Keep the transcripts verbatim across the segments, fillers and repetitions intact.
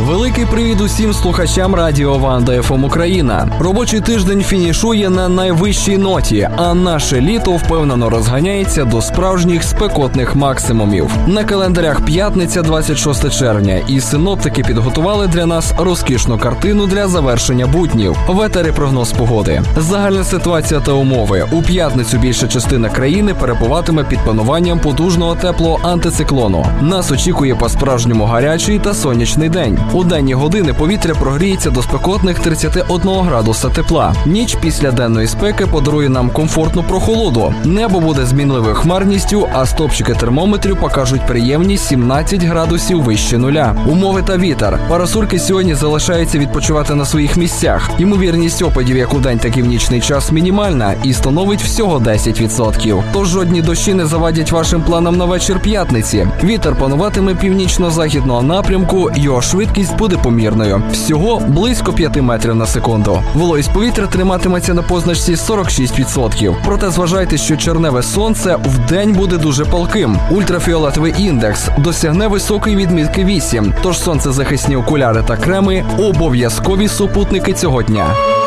Великий привіт усім слухачам Радіо Ванда еф ем Україна. Робочий тиждень фінішує на найвищій ноті, а наше літо впевнено розганяється до справжніх спекотних максимумів. На календарях п'ятниця, двадцять шосте червня, і синоптики підготували для нас розкішну картину для завершення буднів. В етері прогноз погоди. Загальна ситуація та умови. У п'ятницю більша частина країни перебуватиме під пануванням потужного теплого антициклону. Нас очікує по-справжньому гарячий та сонячний день. У денні години повітря прогріється до спекотних тридцяти одного градуса тепла. Ніч після денної спеки подарує нам комфортну прохолоду. Небо буде змінливою хмарністю, а стопчики термометрів покажуть приємні сімнадцять градусів вище нуля. Умови та вітер. Парасольки сьогодні залишаються відпочивати на своїх місцях. Ймовірність опадів як у день, так і в нічний час мінімальна і становить всього десять відсотків. Тож жодні дощі не завадять вашим планам на вечір п'ятниці. Вітер пануватиме північно-західного напрямку, його швидкість буде помірною. Всього близько п'яти метрів на секунду. Вологість повітря триматиметься на позначці сорок шість відсотків. Проте зважайте, що червневе сонце вдень буде дуже палким. Ультрафіолетовий індекс досягне високої відмітки вісім. Тож сонцезахисні окуляри та креми – обов'язкові супутники цього дня.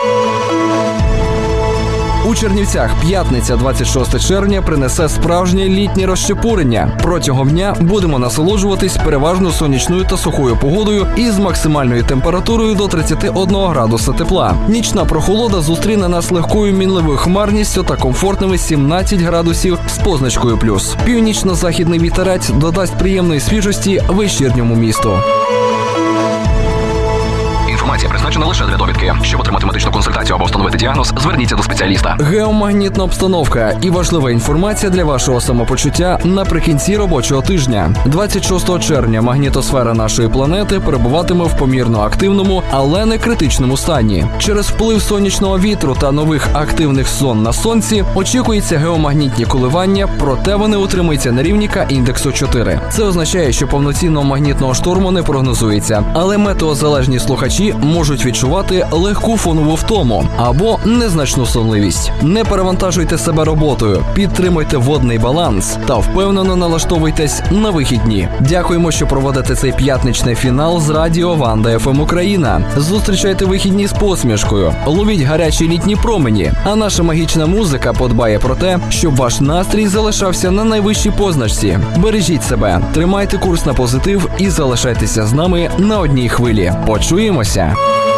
У Чернівцях п'ятниця, двадцять шосте червня, принесе справжнє літнє розчепурення. Протягом дня будемо насолоджуватись переважно сонячною та сухою погодою із максимальною температурою до тридцяти одного градуса тепла. Нічна прохолода зустріне нас легкою мінливою хмарністю та комфортними сімнадцять градусів з позначкою плюс. Північно-західний вітерець додасть приємної свіжості вечірньому місту. Інформація призначена лише для довідки. Щоб отримати медичну консультацію або встановити діагноз, зверніться до спеціаліста. Геомагнітна обстановка і важлива інформація для вашого самопочуття наприкінці робочого тижня. двадцять шостого червня магнітосфера нашої планети перебуватиме в помірно активному, але не критичному стані. Через вплив сонячного вітру та нових активних зон на сонці очікуються геомагнітні коливання, проте вони утримуються на рівні індексу чотири. Це означає, що повноцінного магнітного шторму не прогнозується, але метеозалежні слухачі можуть відчувати легку фонову втому або незначну сонливість. Не перевантажуйте себе роботою, підтримуйте водний баланс та впевнено налаштовуйтесь на вихідні. Дякуємо, що проводите цей п'ятничний фінал з Радіо Ванда еф ем Україна. Зустрічайте вихідні з посмішкою, ловіть гарячі літні промені, а наша магічна музика подбає про те, щоб ваш настрій залишався на найвищій позначці. Бережіть себе, тримайте курс на позитив і залишайтеся з нами на одній хвилі. Почуємося!